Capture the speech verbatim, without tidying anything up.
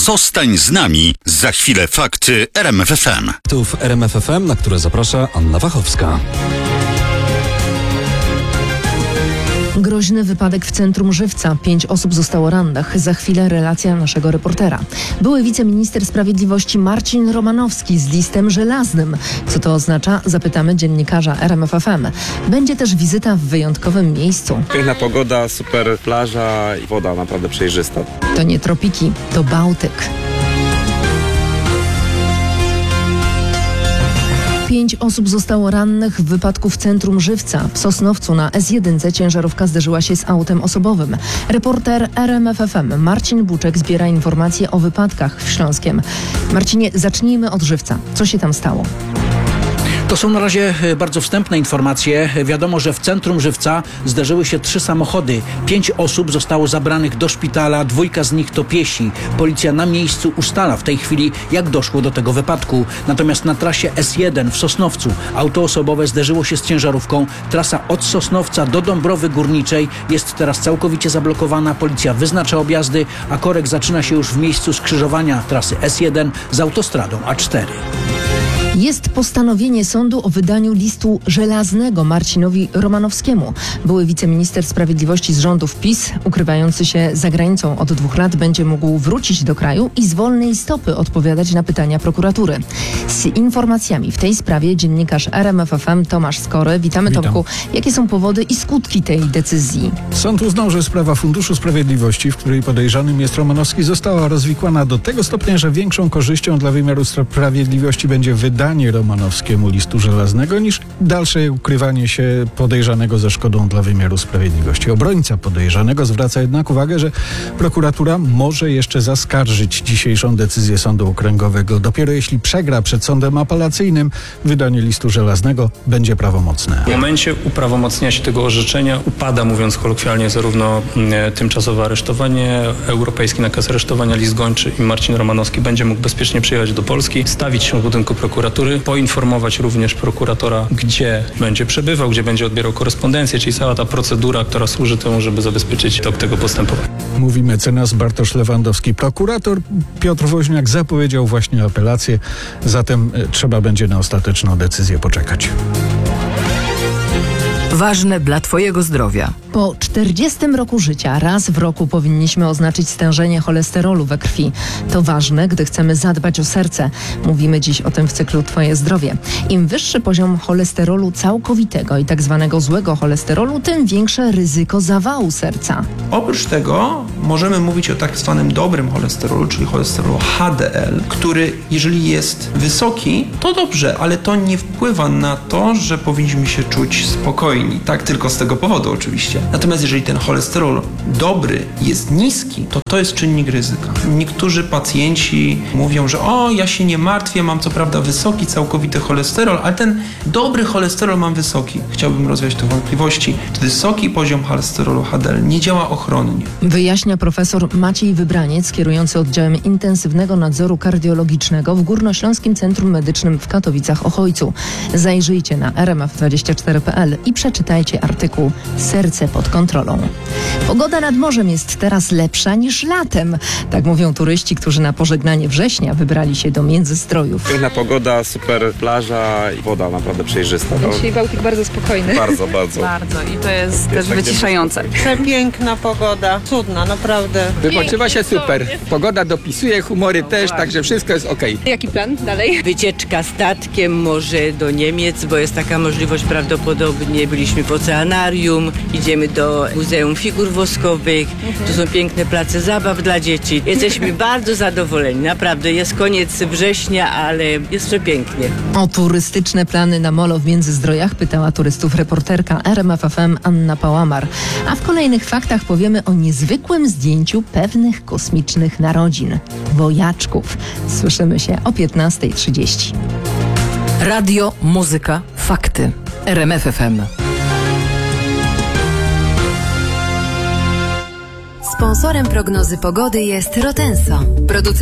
Zostań z nami. Za chwilę fakty R M F F M. Tu w R M F F M, na które zaprasza Anna Wachowska. Groźny wypadek w centrum Żywca. Pięć osób zostało rannych. Za chwilę relacja naszego reportera. Były wiceminister sprawiedliwości Marcin Romanowski z listem żelaznym. Co to oznacza? Zapytamy dziennikarza R M F F M. Będzie też wizyta w wyjątkowym miejscu. Piękna pogoda, super plaża i woda naprawdę przejrzysta. To nie tropiki, to Bałtyk. Pięć osób zostało rannych w wypadku w centrum Żywca. W Sosnowcu na S jeden ciężarówka zderzyła się z autem osobowym. Reporter R M F F M Marcin Buczek zbiera informacje o wypadkach w Śląskiem. Marcinie, zacznijmy od Żywca. Co się tam stało? To są na razie bardzo wstępne informacje. Wiadomo, że w centrum Żywca zdarzyły się trzy samochody. Pięć osób zostało zabranych do szpitala, dwójka z nich to piesi. Policja na miejscu ustala w tej chwili, jak doszło do tego wypadku. Natomiast na trasie S jeden w Sosnowcu auto osobowe zderzyło się z ciężarówką. Trasa od Sosnowca do Dąbrowy Górniczej jest teraz całkowicie zablokowana. Policja wyznacza objazdy, a korek zaczyna się już w miejscu skrzyżowania trasy S jeden z autostradą A cztery. Jest postanowienie sądu o wydaniu listu żelaznego Marcinowi Romanowskiemu. Były wiceminister sprawiedliwości z rządów PiS, ukrywający się za granicą od dwóch lat, będzie mógł wrócić do kraju i z wolnej stopy odpowiadać na pytania prokuratury. Z informacjami w tej sprawie dziennikarz R M F F M Tomasz Skory. Witamy, Witam. Tomku. Jakie są powody i skutki tej decyzji? Sąd uznał, że sprawa Funduszu Sprawiedliwości, w której podejrzanym jest Romanowski, została rozwikłana do tego stopnia, że większą korzyścią dla wymiaru sprawiedliwości będzie wydanie Romanowskiemu listu żelaznego niż dalsze ukrywanie się podejrzanego ze szkodą dla wymiaru sprawiedliwości. Obrońca podejrzanego zwraca jednak uwagę, że prokuratura może jeszcze zaskarżyć dzisiejszą decyzję Sądu Okręgowego. Dopiero jeśli przegra przed sądem apelacyjnym, wydanie listu żelaznego będzie prawomocne. W momencie uprawomocnienia się tego orzeczenia upada, mówiąc kolokwialnie, zarówno tymczasowe aresztowanie, europejski nakaz aresztowania, list gończy i Marcin Romanowski będzie mógł bezpiecznie przyjechać do Polski, stawić się w budynku prokuratury, poinformować również prokuratora, gdzie będzie przebywał, gdzie będzie odbierał korespondencję, czyli cała ta procedura, która służy temu, żeby zabezpieczyć tok tego postępowania. Mówi mecenas Bartosz Lewandowski. Prokurator Piotr Woźniak zapowiedział właśnie apelację, zatem trzeba będzie na ostateczną decyzję poczekać. Ważne dla Twojego zdrowia. Po czterdziestym roku życia raz w roku powinniśmy oznaczyć stężenie cholesterolu we krwi. To ważne, gdy chcemy zadbać o serce. Mówimy dziś o tym w cyklu Twoje zdrowie. Im wyższy poziom cholesterolu całkowitego i tak zwanego złego cholesterolu, tym większe ryzyko zawału serca. Oprócz tego możemy mówić o tak zwanym dobrym cholesterolu, czyli cholesterolu H D L, który jeżeli jest wysoki, to dobrze, ale to nie wpływa na to, że powinniśmy się czuć spokojni. Tak, tylko z tego powodu oczywiście. Natomiast jeżeli ten cholesterol dobry jest niski, to to jest czynnik ryzyka. Niektórzy pacjenci mówią, że o, ja się nie martwię, mam co prawda wysoki całkowity cholesterol, ale ten dobry cholesterol mam wysoki. Chciałbym rozwiać te wątpliwości. Wysoki poziom cholesterolu H D L nie działa ochronnie. Wyjaśnia profesor Maciej Wybraniec, kierujący oddziałem intensywnego nadzoru kardiologicznego w Górnośląskim Centrum Medycznym w Katowicach-Ochojcu. Zajrzyjcie na r m f dwadzieścia cztery kropka p l i przeczytajcie artykuł Serce pod kontrolą. Pogoda nad morzem jest teraz lepsza niż latem. Tak mówią turyści, którzy na pożegnanie września wybrali się do Międzystrojów. Piękna pogoda, super plaża i woda naprawdę przejrzysta. No. Dzisiaj Bałtyk bardzo spokojny. Bardzo, bardzo. Bardzo i to jest, jest też wyciszające. Przepiękna pogoda, cudna, naprawdę. Wypoczywa się super. Pogoda dopisuje, humory też, także wszystko jest okej. Jaki plan dalej? Wycieczka statkiem może do Niemiec, bo jest taka możliwość prawdopodobnie. Byliśmy w oceanarium, idziemy do Muzeum Figur Woskowych. Tu są piękne place zabaw dla dzieci. Jesteśmy bardzo zadowoleni. Naprawdę jest koniec września, ale jest przepięknie. O turystyczne plany na molo w Międzyzdrojach pytała turystów reporterka R M F F M Anna Pałamar. A w kolejnych faktach powiemy o niezwykłym zdjęciu pewnych kosmicznych narodzin. Wojaczków. Słyszymy się o piętnasta trzydzieści. Radio, muzyka, fakty. R M F F M. Sponsorem prognozy pogody jest Rotenso. Producent